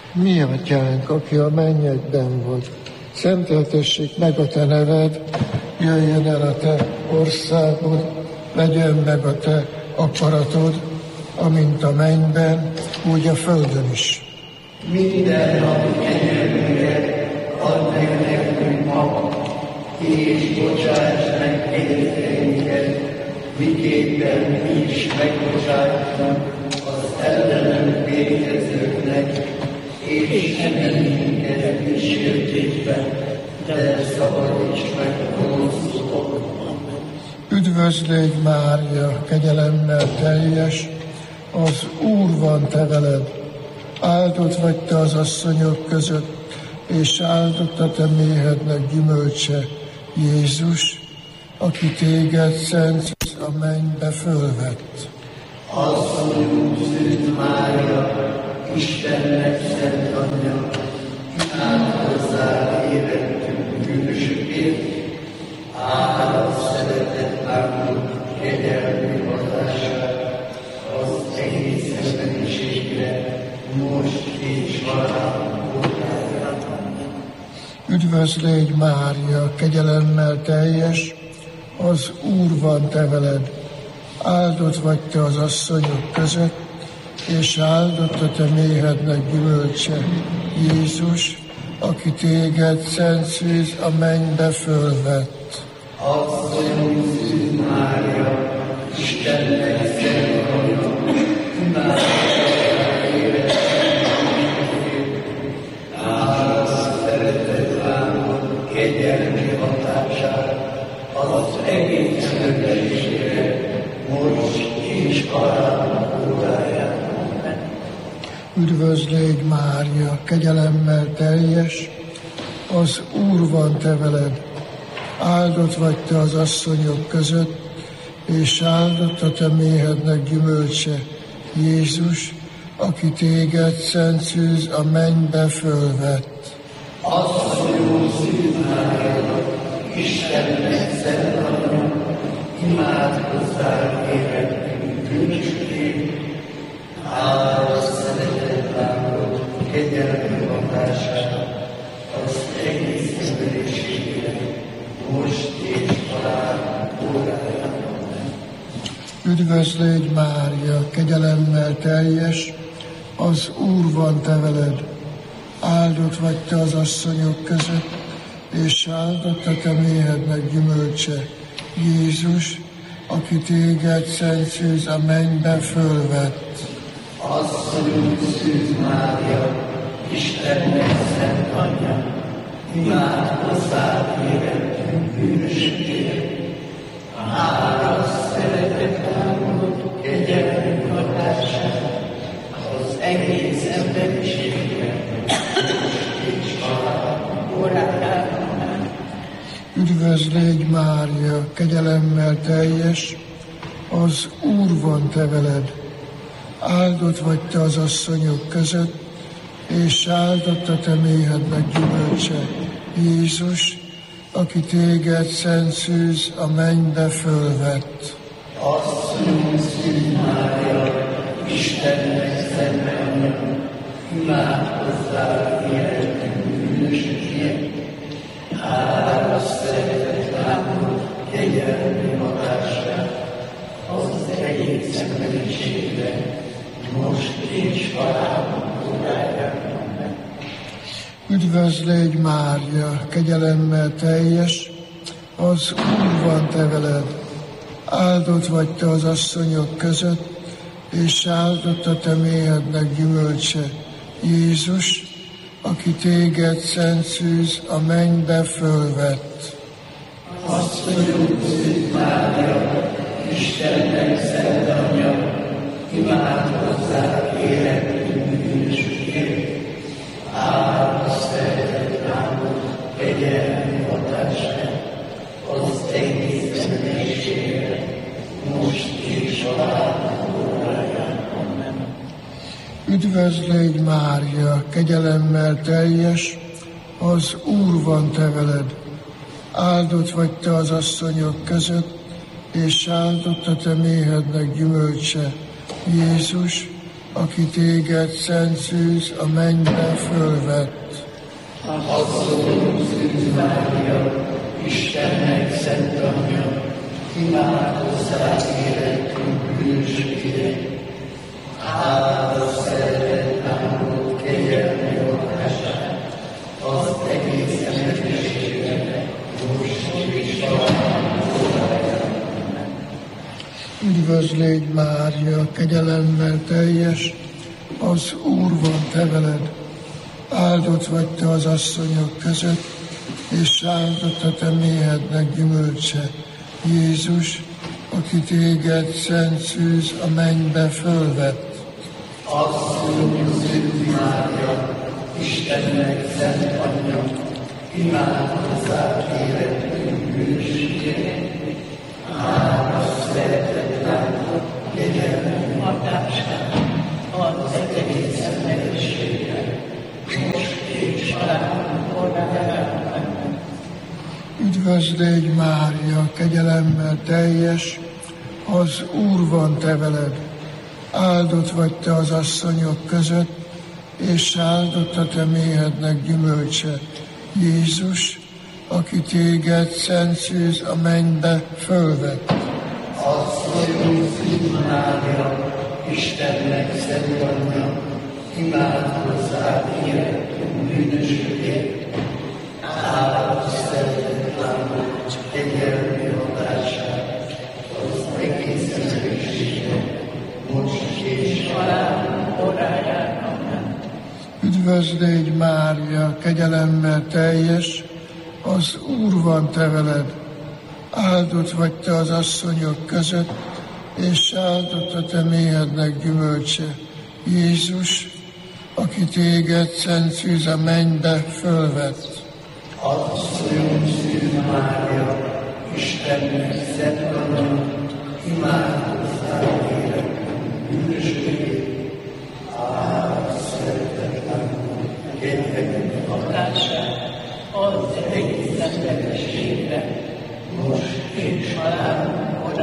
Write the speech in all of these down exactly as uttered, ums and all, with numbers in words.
Mi atyánk, aki a mennyekben vagy, szenteltessék meg a te neved, jöjjön el a te országod, legyen meg a te akaratod, amint a mennyben, úgy a földön is. Minden nap kenyerünket add meg nekünk ma, és bocsáss meg vétkeinket, miképpen mi is megbocsátunk az ellenünk vétkezőknek, és ne minket kísértésbe, de szabadíts meg a gonosztól. Üdvözlégy Mária, kegyelemmel teljes, az Úr van te veled, áldott vagy te az asszonyok között, és áldott a te méhednek gyümölcse, Jézus, aki téged szent a mennybe fölvett. Asszonyunk Szűz Mária, Istennek szent anyja, imádkozzál érettünk bűnösökért, áldott szeretett áldott kegyelmi hatását az egész emberiségre, most és halálkor. Üdvözlégy Mária, kegyelemmel teljes, az Úr van te veled, áldott vagy te az asszonyok között, és áldott a te méhednek gyümölcse, Jézus, aki téged szent szűz a mennybe fölvett. Asszonyunk Szűz Mária, Istennek szent anyja, imádkozzál érettünk, áldott szeretett áldott kegyelmi hatását az egész emberiségre, most és halálunk óráján. Üdvözlégy Mária, kegyelemmel teljes, az Úr van te veled, áldott vagy te az asszonyok között, és áldott a te méhednek gyümölcse, Jézus, aki téged szent szűz a mennybe fölvett. Asszonyunk Szűz Mária, Istennek szent anyja, imádkozzál érettünk bűnösökért, áldott szeretett áldott kegyelmi hatását az egész emberiségre, most és halálunk óráján. Üdvözlégy Mária, kegyelemmel teljes, az Úr van te veled, áldott vagy te az asszonyok között, és áldott a te méhednek gyümölcse, Jézus, aki téged szent szűz a mennybe fölvett. Asszonyunk Szűz Mária, Istennek szent anyja, imádkozzál érettünk bűnösökért, áldott szeretett áldott kegyelmi hatását az egész emberiségre, és halálunk óráján. Üdvözlégy Mária, kegyelemmel teljes, az Úr van te veled, áldott vagy te az asszonyok között, és áldott a te méhednek gyümölcse, Jézus, aki téged szent szűz a mennybe fölvett. Asszonyunk Szűz Mária, Istennek szent anyja, imádkozzál érettünk bűnösökért, áldott szeretett áldott kegyelmi hatását az egész emberiségre, most és halálunk óráján. Üdvözlégy Mária, kegyelemmel teljes, az Úr van te veled, áldott vagy te az asszonyok között, és áldott a te méhednek gyümölcse, Jézus, aki téged szent szűz a mennybe fölvett. Asszonyunk Szűz Mária, Istennek szent anyja, imádkozzál érettünk bűnösökért, áldott szeretett áldott kegyelmi hatását az egész emberiségre, most és halálunk óráján. Amen. Üdvözlégy Mária, kegyelemmel teljes, az Úr van te veled, áldott vagy te az asszonyok között, és áldott a te méhednek gyümölcse, Jézus, aki téged szent szűz a mennybe fölvett. Asszonyom Szűz Mária, Istennek szent anyja, imádkozzál életünk bűnösségért. Áld a szeretet áldott kegyelmi hatását, az egész emberiségnek, most és Üdvözl légy, Mária, kegyelemmel teljes, az Úr van te veled. Áldott vagy te az asszonyok között, és áldott a te méhednek gyümölcse, Jézus, aki téged szent szűz a mennybe fölvett. Asszonyom Szűz Mária, Istennek szent anyja, imádkozzál életünk bűnösségért. Áld a szeretet áldott kegyelmi hatását, az egész emberiségnek, most és halálkor. Üdvözl légy, Mária, kegyelemmel teljes, az Úr van te veled. Áldott vagy te az asszonyok között, és áldott a te méhednek gyümölcse, Jézus, aki téged szent szűz a mennybe fölvett. Asszonyom Szűz Mária, Istennek szent anyja, imádkozzál életünk bűnösségért. Áld a szeretet áldott kegyelmi hatását, az egész emberiségnek, most és halálkor. Üdvözl légy, Mária, kegyelemmel teljes, az Úr van te veled. Áldott vagy te az asszonyok között, és áldott a te méhednek gyümölcse, Jézus, aki téged szent szűz a mennybe fölvett. Asszonyom Szűz Mária, Istennek szent anyja, imádkozzál életünk bűnösségért. Áld a szeretet áldott kegyelmi hatását, az egész emberiségnek, most és halálkor.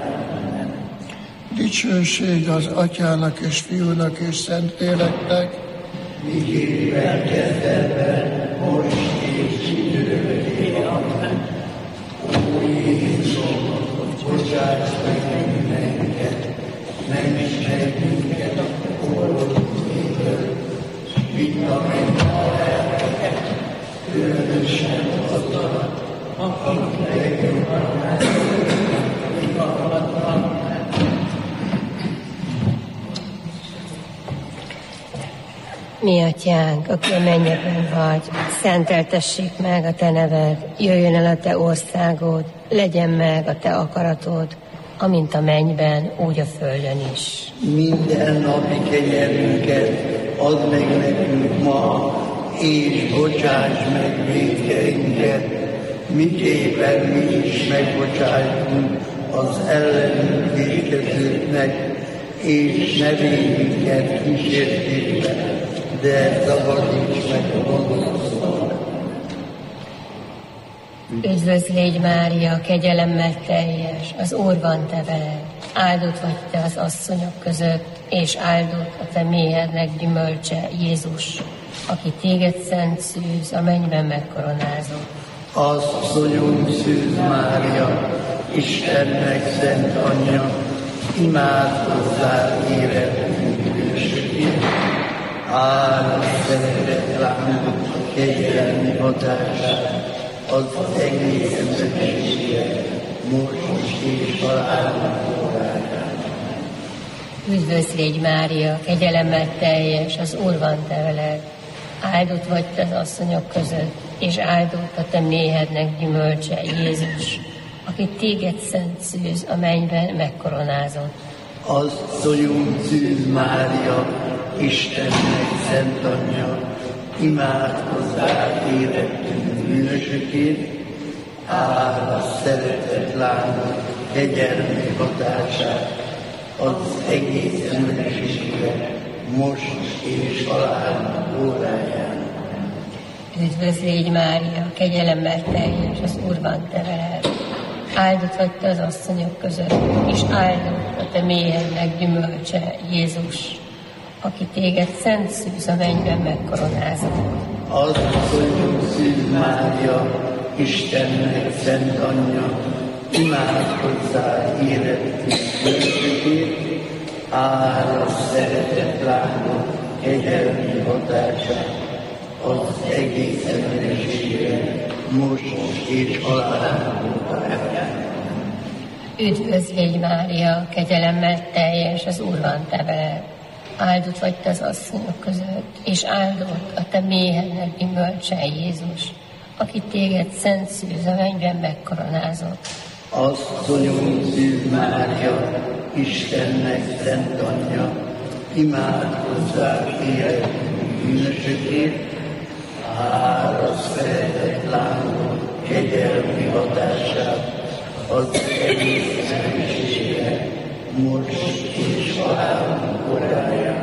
Dicsőség az Atyának és Fiúnak és Szentléleknek, miképpen kezdetben, most és időben. Amen. Ó Jézusom, bocsáss meg mindenket, ments meg minket a portól, vidd a mennybe a lelkeket, különösen azokat, akik legjobban meghallatnak. Mi atyánk, aki a mennyekben vagy, szenteltessék meg a te neved, jöjjön el a te országod, legyen meg a te akaratod, amint a mennyben, úgy a földön is. Minden napi kenyerünket add meg nekünk ma, és bocsáss meg vétkeinket, miképpen mi is megbocsájtunk az ellenünk vétkezőknek, és ne védj minket kísértésbe, de szabadíts meg a gonosztól. Üdvözl légy, Mária, kegyelemmel teljes, az Úr van te veled. Áldott vagy te az asszonyok között, és áldott a te méhednek gyümölcse, Jézus, aki téged szent szűz a mennyben megkoronázott. Asszonyom Szűz Mária, Istennek szent anyja, imádkozzál életünk bűnösségért. Áld a szeretet áldott kegyelmi hatását, az egész emberiségnek, most és halálkor. Üdvözl légy, Mária, kegyelemmel teljes, az Úr van te veled. Áldott vagy te az asszonyok között, és áldott a te méhednek gyümölcse, Jézus, aki téged szent szűz a mennyben megkoronázott. Asszonyom Szűz Mária, Istennek szent anyja, imádkozzál életünk bűnösökért. Áld a szeretet lángok kegyelmi hatását, az egész emberiségre, most és halál óráján. Üdvözl légy, Mária, kegyelemmel teljes, az Úr van te veled. Áldott vagy te az asszonyok között, és áldott a te méhednek gyümölcse, Jézus, aki téged szent szűz a mennyben megkoronázott. Asszonyunk Szűz Mária, Istennek szent anyja, imádkozz hozzá érettünk bűnösökért, ára szeretet lángot, kegyelmi hatását, az egész emberiségre, most és halálunk óráján. Üdvözl légy Mária, kegyelemmel teljes, az Úr van te veled. Áldott vagy te az asszonyok között, és áldott a te méhednek gyümölcse Jézus, aki téged szent szűz a mennyben megkoronázott. Asszonyunk Szűz Mária, Istennek szent anyja, imádkozz hozzá érettünk bűnösökért, árasz szeretet lángot, kegyelmi hatását, az egész emberiségre, most és halálunk óráján.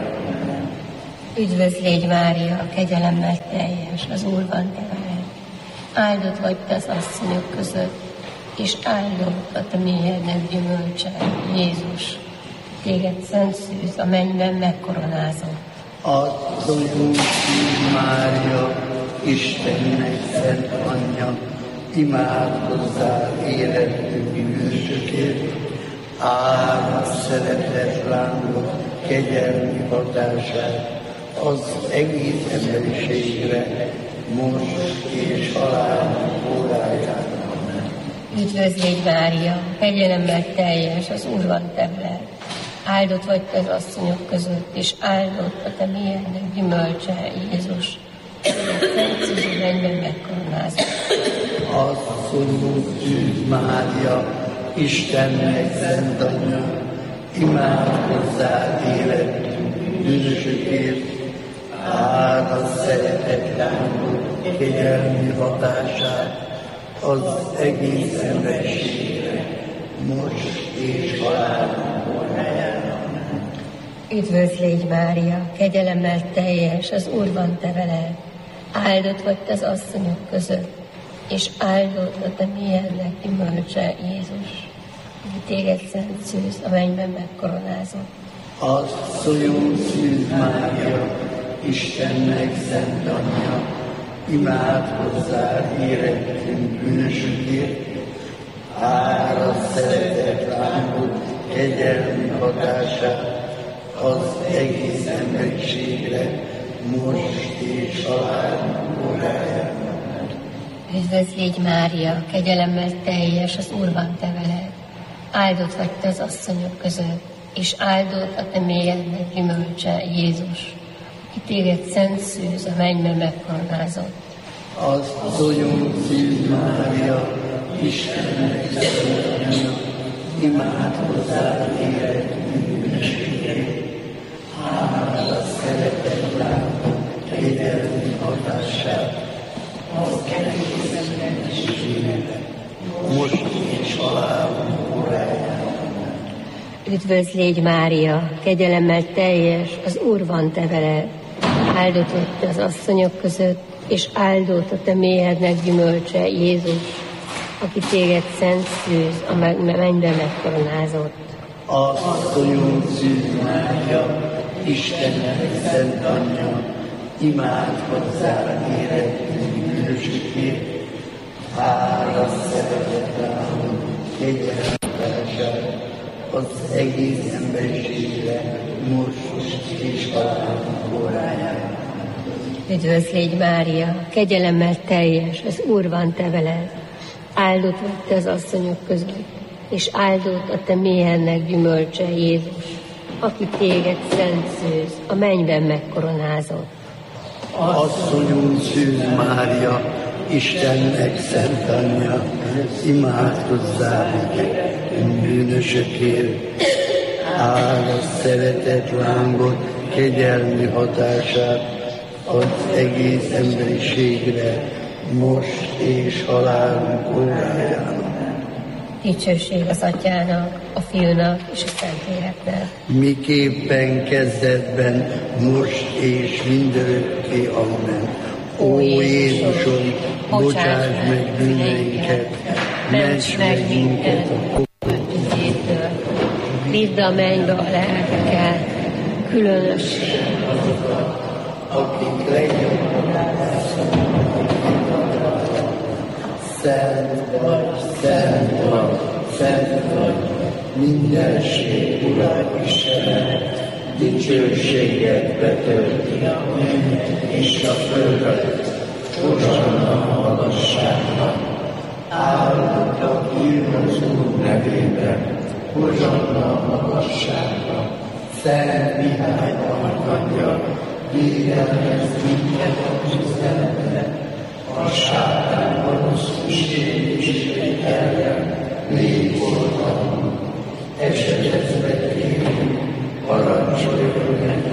Üdvözl légy Mária, kegyelemmel teljes, az Úr van te veled. Áldott vagy te az asszonyok között, és áldott a te méhednek gyümölcse, Jézus. Téged szent szűz a mennyben megkoronázott. Asszonyunk Szűz Mária, Istennek szent anyja, imádkozzál érettünk bűnösökért, árasz szeretet lángot, kegyelmi hatását, az egész emberiségre, most és halálunk óráján. Üdvözl légy Mária, kegyelemmel teljes, az Úr van te veled. Áldott vagy te az asszonyok között, és áldott a te méhednek gyümölcse, Jézus. Szent szűz a mennyben megkoronázott. Asszonyunk Szűz Mária, Istennek szent anyja, imádkozzál érettünk bűnösökért, árasz szeretet lángot, kegyelmi hatását, az egész emberiségre, most és halálunk óráján. Üdvözl légy Mária, kegyelemmel teljes, az Úr van te veled. Áldott vagy te az asszonyok között, és áldott a te méhednek gyümölcse, Jézus, aki téged szent szűz a mennyben megkoronázott. Asszonyunk Szűz Mária, Istennek szent anyja, imádkozzál érettünk bűnösökért, árasz szeretet lángot, kegyelmi hatását, az egész emberiségre, most és halálunk óráján. Üdvözl légy Mária, kegyelemmel teljes, az Úr van te veled. Áldott vagy te az asszonyok között, és áldott a te méhednek gyümölcse, Jézus, aki téged szent szűz a mennyben megkoronázott. Asszonyunk Szűz Mária, Istennek szent anyja, imádkozzál érettünk bűnösökért, árasz szeretet lángot, kegyelmi hatását, az egész emberiségre, most és halálunk óráján. Üdvözl légy Mária, kegyelemmel teljes, az Úr van te veled. Áldott vagy te az asszonyok között, és áldott a te méhednek gyümölcse, Jézus, aki téged szent szűz a mennyben megkoronázott. Asszonyunk Szűz Mária, Istennek szent anyja, imádkozzál érettünk bűnösökért, árasz szeretet lángot, kegyelmi hatását, az egész emberiségre, most és halálunk óráján. Üdvözl légy Mária, kegyelemmel teljes, az Úr van te veled. Áldott vagy te az asszonyok között, és áldott a te méhednek gyümölcse, Jézus, aki téged szent szűz a mennyben megkoronázott. Asszonyunk Szűz Mária, Istennek szent anyja, imádkozzál bűnösökért, árasz szeretet lángot, kegyelmi hatását, az egész emberiségre, most és halálunk óráján. Dicsőség az Atyának, a Fiúnak és a Szentléleknek. Miképpen kezdetben, most és mindörökké, amen. Ó Jézusom, bocsáss meg bűneinket, ments meg minket a tüzétől. Vidd a mennybe a lelkeket, különösen akik legjobbak szent vagy, szent vagy, szent vagy, mindenség Ura Istenet, dicsőséget betölti a mennyet és a földet, Hosanna a magasságban. Áldottak jön az Úr nevében, Hosanna a magasságban. Szent Mihály Arkangyal, védelmez minket a küzdelemben, a sátán gonosz kísértései ellen légy oltalmunk, esetet kérünk, parancsoljon nekünk.